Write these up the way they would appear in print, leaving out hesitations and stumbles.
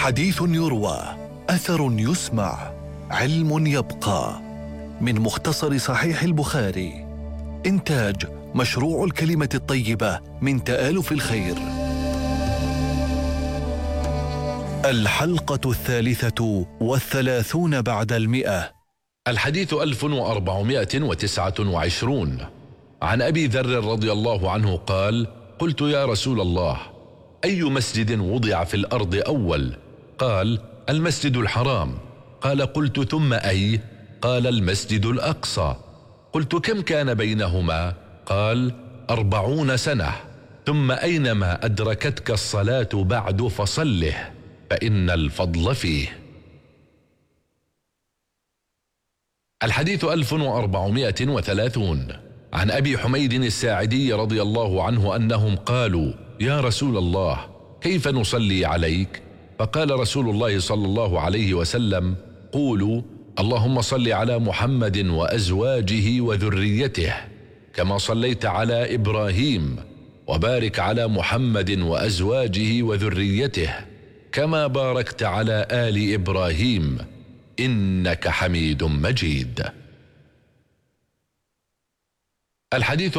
حديث يروى، أثر يسمع، علم يبقى. من مختصر صحيح البخاري. إنتاج مشروع الكلمة الطيبة من تآلف الخير. الحلقة 33 بعد 100. الحديث 1429. عن أبي ذر رضي الله عنه قال: قلت يا رسول الله، أي مسجد وضع في الأرض أول؟ قال: المسجد الحرام. قال: قلت ثم أي؟ قال: المسجد الأقصى. قلت: كم كان بينهما؟ قال: 40 سنة. ثم أينما أدركتك الصلاة بعد فصله، فإن الفضل فيه. الحديث 1430. عن أبي حميد الساعدي رضي الله عنه أنهم قالوا: يا رسول الله، كيف نصلي عليك؟ فقال رسول الله صلى الله عليه وسلم: قولوا: اللهم صل على محمد وأزواجه وذريته كما صليت على إبراهيم، وبارك على محمد وأزواجه وذريته كما باركت على آل إبراهيم إنك حميد مجيد. الحديث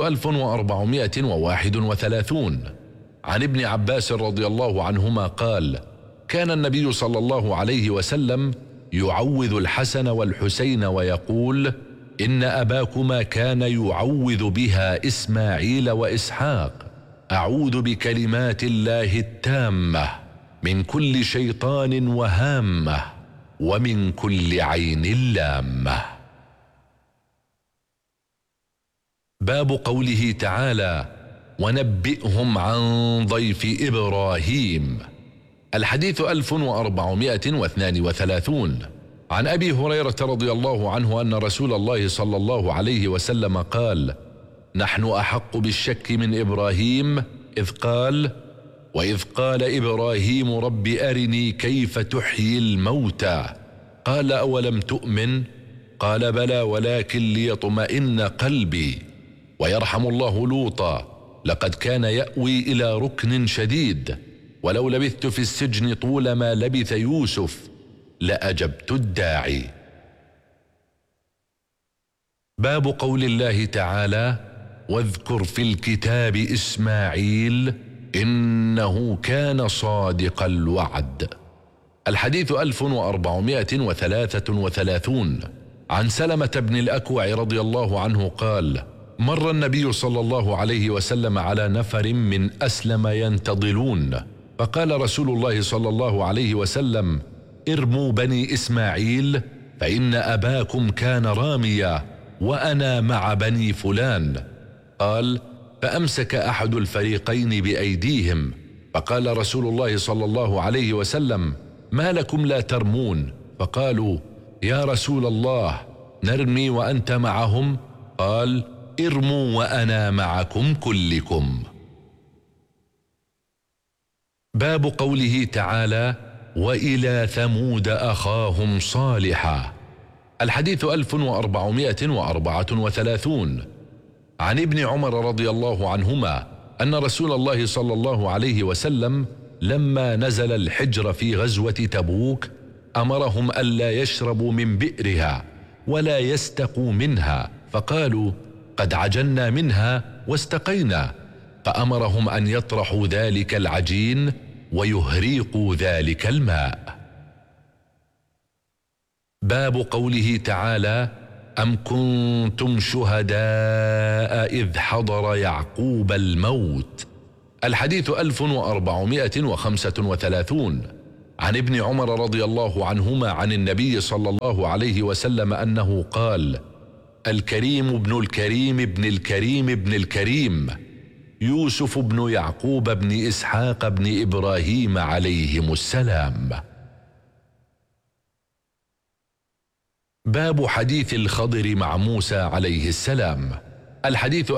1431. عن ابن عباس رضي الله عنهما قال: كان النبي صلى الله عليه وسلم يعوذ الحسن والحسين ويقول: إن أباكما كان يعوذ بها إسماعيل وإسحاق، أعوذ بكلمات الله التامة من كل شيطان وهامة ومن كل عين لامة. باب قوله تعالى: ونبئهم عن ضيف إبراهيم. الحديث 1432. عن أبي هريرة رضي الله عنه أن رسول الله صلى الله عليه وسلم قال: نحن أحق بالشك من إبراهيم إذ قال: وإذ قال إبراهيم رب أرني كيف تحيي الموتى، قال: أولم تؤمن؟ قال: بلى ولكن ليطمئن قلبي. ويرحم الله لوطا، لقد كان يأوي إلى ركن شديد، ولو لبثت في السجن طول ما لبث يوسف لأجبت الداعي. باب قول الله تعالى: واذكر في الكتاب إسماعيل إنه كان صادق الوعد. الحديث 1433. عن سلمة بن الأكوع رضي الله عنه قال: مر النبي صلى الله عليه وسلم على نفر من أسلم ينتضلون، فقال رسول الله صلى الله عليه وسلم: ارموا بني إسماعيل فإن أباكم كان راميا وأنا مع بني فلان. قال: فأمسك أحد الفريقين بأيديهم، فقال رسول الله صلى الله عليه وسلم: ما لكم لا ترمون؟ فقالوا: يا رسول الله، نرمي وأنت معهم؟ قال: ارموا وأنا معكم كلكم. باب قوله تعالى: وإلى ثمود أخاهم صالحا. الحديث 1434. عن ابن عمر رضي الله عنهما أن رسول الله صلى الله عليه وسلم لما نزل الحجر في غزوة تبوك أمرهم ألا يشربوا من بئرها ولا يستقوا منها، فقالوا: قد عجلنا منها واستقينا، فأمرهم أن يطرحوا ذلك العجين ويهريقوا ذلك الماء. باب قوله تعالى: أم كنتم شهداء إذ حضر يعقوب الموت. الحديث 1435. عن ابن عمر رضي الله عنهما عن النبي صلى الله عليه وسلم أنه قال: الكريم ابن الكريم ابن الكريم ابن الكريم يوسف بن يعقوب بن إسحاق بن إبراهيم عليهم السلام. باب حديث الخضر مع موسى عليه السلام. الحديث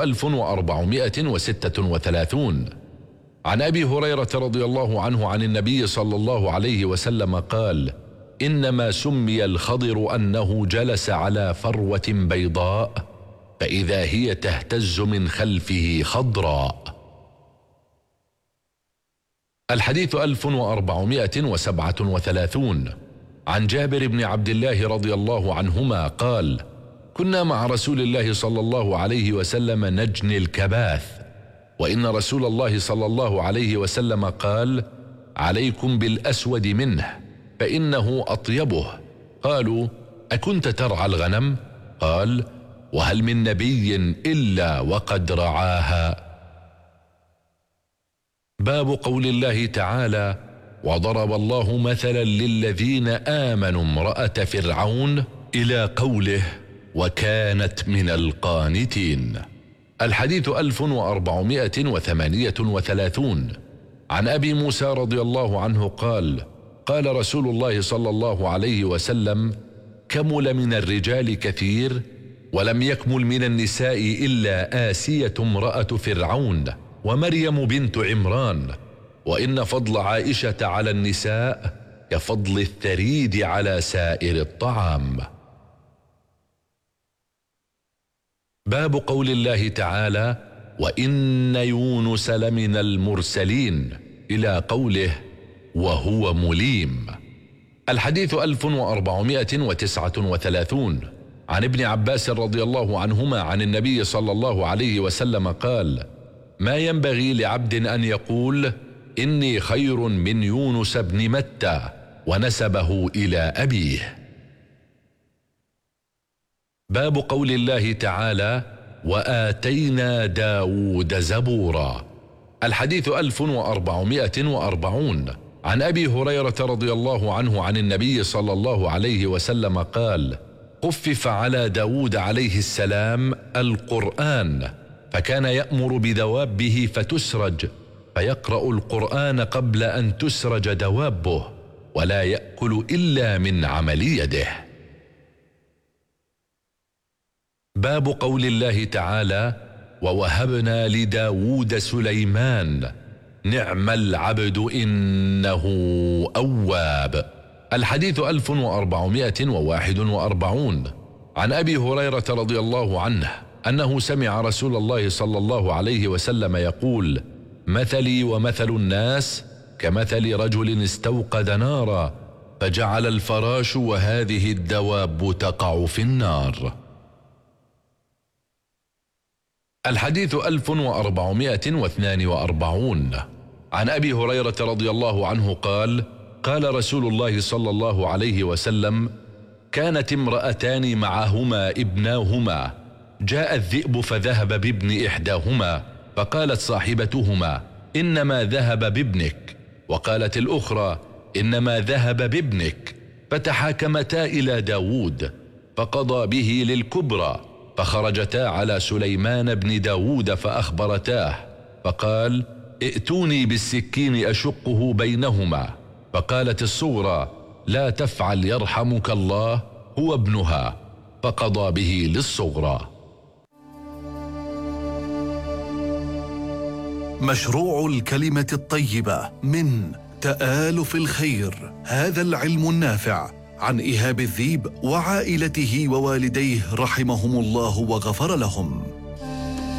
1436. عن أبي هريرة رضي الله عنه عن النبي صلى الله عليه وسلم قال: إنما سمي الخضر أنه جلس على فروة بيضاء فإذا هي تهتز من خلفه خضراء. الحديث 1437 عن جابر بن عبد الله رضي الله عنهما قال: كنا مع رسول الله صلى الله عليه وسلم نجني الكباث، وإن رسول الله صلى الله عليه وسلم قال: عليكم بالأسود منه فإنه أطيبه. قالوا: أكنت ترعى الغنم؟ قال: وهل من نبي إلا وقد رعاها. باب قول الله تعالى: وضرب الله مثلا للذين آمنوا امرأة فرعون إلى قوله: وكانت من القانتين. الحديث 1438 عن أبي موسى رضي الله عنه قال: قال رسول الله صلى الله عليه وسلم: كمل من الرجال كثير ولم يكمل من النساء إلا آسية امرأة فرعون ومريم بنت عمران، وإن فضل عائشة على النساء كفضل الثريد على سائر الطعام. باب قول الله تعالى: وإن يونس لمن المرسلين إلى قوله: وهو مليم. الحديث 1439 عن ابن عباس رضي الله عنهما عن النبي صلى الله عليه وسلم قال: ما ينبغي لعبد أن يقول: إني خير من يونس بن متى، ونسبه إلى أبيه. باب قول الله تعالى: وآتينا داود زبورا. الحديث 1440 عن أبي هريرة رضي الله عنه عن النبي صلى الله عليه وسلم قال: خفف على داود عليه السلام القرآن، فكان يأمر بدوابه فتسرج، فيقرأ القرآن قبل أن تسرج دوابه، ولا يأكل إلا من عمل يده. باب قول الله تعالى: ووهبنا لداود سليمان نعم العبد إنه أواب. الحديث 1441 عن أبي هريرة رضي الله عنه أنه سمع رسول الله صلى الله عليه وسلم يقول: مثلي ومثل الناس كمثل رجل استوقد نارا فجعل الفراش وهذه الدواب تقع في النار. الحديث 1442 عن أبي هريرة رضي الله عنه قال: قال رسول الله صلى الله عليه وسلم: كانت امرأتان معهما ابناهما، جاء الذئب فذهب بابن إحداهما، فقالت صاحبتهما: إنما ذهب بابنك، وقالت الأخرى: إنما ذهب بابنك، فتحاكمتا إلى داود فقضى به للكبرى، فخرجتا على سليمان بن داود فأخبرتاه، فقال: ائتوني بالسكين أشقه بينهما، فقالت الصغرى: لا تفعل يرحمك الله، هو ابنها، فقضى به للصغرى. مشروع الكلمة الطيبة من تآلف الخير، هذا العلم النافع، عن إيهاب الذيب وعائلته ووالديه رحمهم الله وغفر لهم.